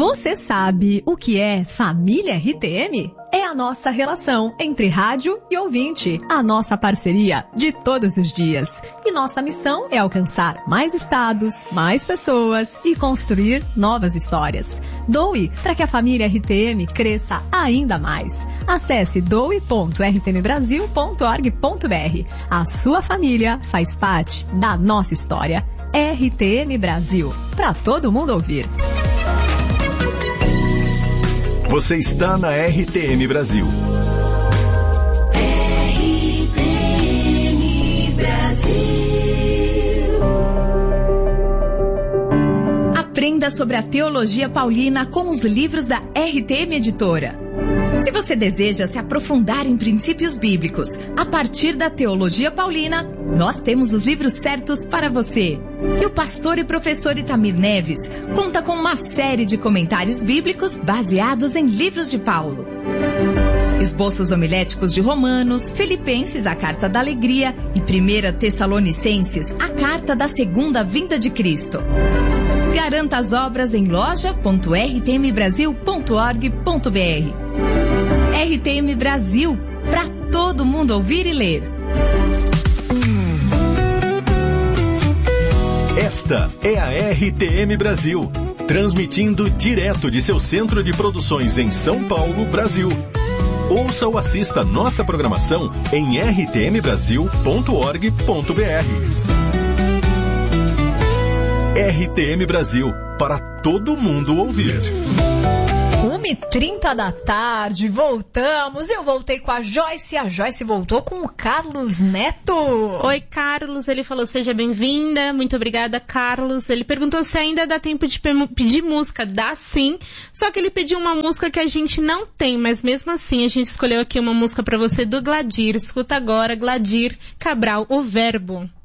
Você sabe o que é família RTM? É a nossa relação entre rádio e ouvinte, a nossa parceria de todos os dias. E nossa missão é alcançar mais estados, mais pessoas e construir novas histórias. Doe para que a família RTM cresça ainda mais. Acesse doe.rtmbrasil.org.br. A sua família faz parte da nossa história. RTM Brasil, para todo mundo ouvir. Você está na RTM Brasil. RTM Brasil. Aprenda sobre a teologia paulina com os livros da RTM Editora. Se você deseja se aprofundar em princípios bíblicos a partir da teologia paulina, nós temos os livros certos para você. E o pastor e professor Itamir Neves conta com uma série de comentários bíblicos baseados em livros de Paulo. Esboços homiléticos de Romanos, Filipenses, a Carta da Alegria e 1 Tessalonicenses, a Carta da Segunda Vinda de Cristo. Garanta as obras em loja.rtmbrasil.org.br. RTM Brasil, para todo mundo ouvir e ler. Esta é a RTM Brasil, transmitindo direto de seu centro de produções em São Paulo, Brasil. Ouça ou assista nossa programação em rtmbrasil.org.br. RTM Brasil, para todo mundo ouvir. 1h30 da tarde, voltamos. Eu voltei com a Joyce e a Joyce voltou com o Carlos Neto. Oi, Carlos. Ele falou, seja bem-vinda. Muito obrigada, Carlos. Ele perguntou se ainda dá tempo de pedir música. Dá sim. Só que ele pediu uma música que a gente não tem, mas mesmo assim a gente escolheu aqui uma música pra você do Gladir. Escuta agora, Gladir Cabral, O Verbo.